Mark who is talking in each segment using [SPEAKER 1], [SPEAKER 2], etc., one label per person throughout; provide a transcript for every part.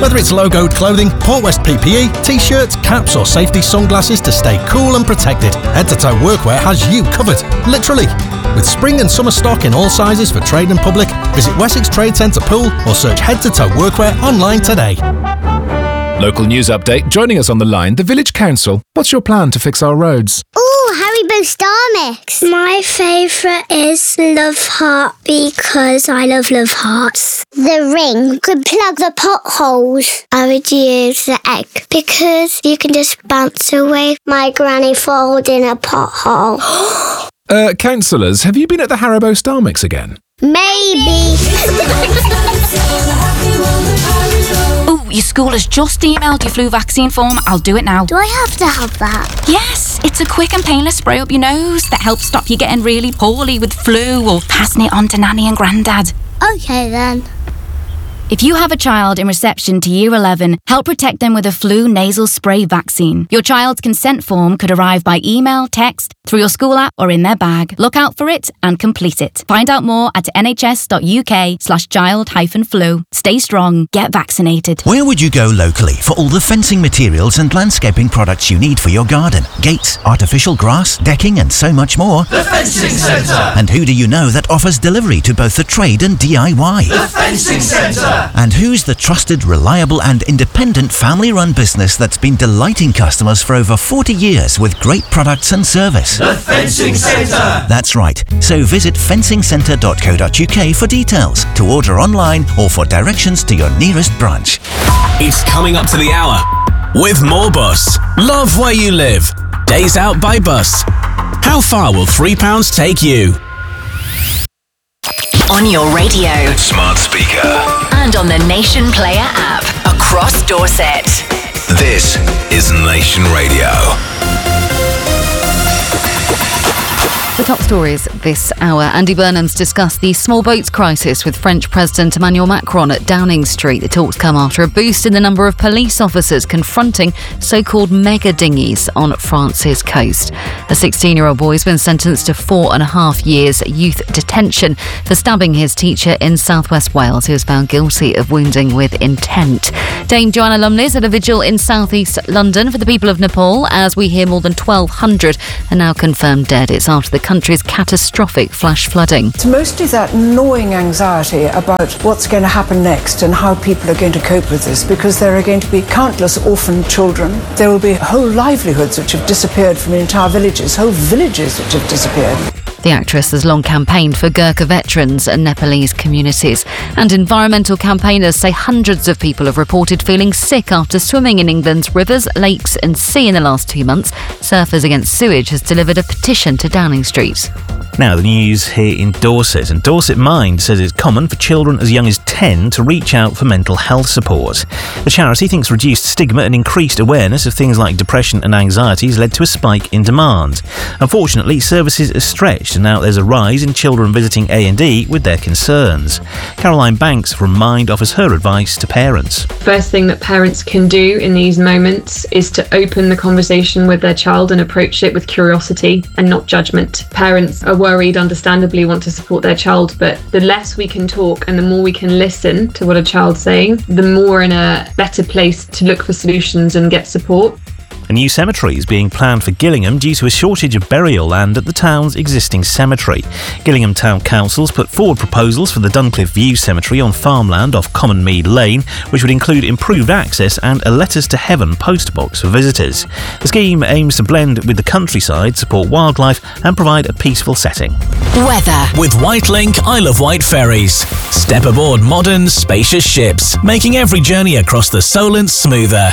[SPEAKER 1] Whether it's logoed clothing, Port West PPE, t-shirts, caps or safety sunglasses to stay cool and protected, Head to Toe Workwear has you covered. Literally. With spring and summer stock in all sizes for trade and public, visit Wessex Trade Centre Pool or search Head to Toe Workwear online today.
[SPEAKER 2] Local news update. Joining us on the line, the Village Council. What's your plan to fix our roads?
[SPEAKER 3] Haribo Star Mix. My favourite is Love Heart because I love Hearts. The ring could plug the potholes. I would use the egg because you can just bounce away my granny falls in a pothole.
[SPEAKER 2] Councillors, have you been at the Haribo Star Mix again?
[SPEAKER 3] Maybe.
[SPEAKER 4] Oh, your school has just emailed your flu vaccine form. I'll do it now.
[SPEAKER 3] Do I have to have that?
[SPEAKER 4] Yes, it's a quick and painless spray up your nose that helps stop you getting really poorly with flu or passing it on to Nanny and Grandad.
[SPEAKER 3] Okay then.
[SPEAKER 4] If you have a child in reception to Year 11, help protect them with a flu nasal spray vaccine. Your child's consent form could arrive by email, text, through your school app or in their bag. Look out for it and complete it. Find out more at nhs.uk/child-flu. Stay strong, get vaccinated.
[SPEAKER 5] Where would you go locally for all the fencing materials and landscaping products you need for your garden? Gates, artificial grass, decking and so much more.
[SPEAKER 6] The Fencing Centre!
[SPEAKER 5] And who do you know that offers delivery to both the trade and DIY?
[SPEAKER 6] The Fencing Centre!
[SPEAKER 5] And who's the trusted, reliable and independent family-run business that's been delighting customers for over 40 years with great products and service?
[SPEAKER 6] The Fencing Centre!
[SPEAKER 5] That's right. So visit fencingcentre.co.uk for details, to order online or for directions to your nearest branch.
[SPEAKER 7] It's coming up to the hour with More Bus. Love where you live. Days out by bus. How far will £3 take you?
[SPEAKER 8] On your radio,
[SPEAKER 9] smart speaker,
[SPEAKER 8] and on the Nation Player app across Dorset.
[SPEAKER 9] This is Nation Radio.
[SPEAKER 10] The top stories this hour. Andy Burnham's discussed the small boats crisis with French President Emmanuel Macron at Downing Street. The talks come after a boost in the number of police officers confronting so-called mega dinghies on France's coast. A 16-year-old boy has been sentenced to 4.5 years youth detention for stabbing his teacher in South West Wales. He was found guilty of wounding with intent. Dame Joanna Lumley is at a vigil in South East London for the people of Nepal as we hear more than 1,200 are now confirmed dead. It's after the country's catastrophic flash flooding.
[SPEAKER 11] It's mostly that gnawing anxiety about what's going to happen next and how people are going to cope with this, because there are going to be countless orphaned children. There will be whole livelihoods which have disappeared from entire villages, whole villages which have disappeared.
[SPEAKER 10] The actress has long campaigned for Gurkha veterans and Nepalese communities. And environmental campaigners say hundreds of people have reported feeling sick after swimming in England's rivers, lakes and sea in the last 2 months. Surfers Against Sewage has delivered a petition to Downing Street.
[SPEAKER 12] Now, the news here in Dorset. And Dorset Mind says it's common for children as young as 10 to reach out for mental health support. The charity thinks reduced stigma and increased awareness of things like depression and anxiety has led to a spike in demand. Unfortunately, services are stretched and now there's a rise in children visiting A&E with their concerns. Caroline Banks from Mind offers her advice to parents.
[SPEAKER 13] First thing that parents can do in these moments is to open the conversation with their child and approach it with curiosity and not judgment. Parents are worried, understandably want to support their child, but the less we can talk and the more we can listen to what a child's saying, the more we're in a better place to look for solutions and get support.
[SPEAKER 12] A new cemetery is being planned for Gillingham due to a shortage of burial land at the town's existing cemetery. Gillingham Town Council's put forward proposals for the Duncliffe View Cemetery on farmland off Commonmead Lane, which would include improved access and a Letters to Heaven post box for visitors. The scheme aims to blend with the countryside, support wildlife and provide a peaceful setting.
[SPEAKER 8] Weather.
[SPEAKER 7] With Whitelink, Isle of Wight ferries. Step aboard modern, spacious ships, making every journey across the Solent smoother.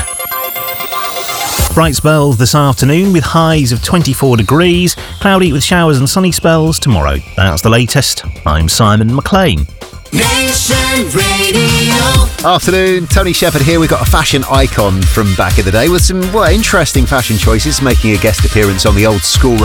[SPEAKER 12] Bright spells this afternoon with highs of 24 degrees, cloudy with showers and sunny spells tomorrow. That's the latest. I'm Simon McLean.
[SPEAKER 6] Nation Radio.
[SPEAKER 14] Afternoon, Tony Shepherd here. We've got a fashion icon from back in the day with some interesting fashion choices, making a guest appearance on the Old School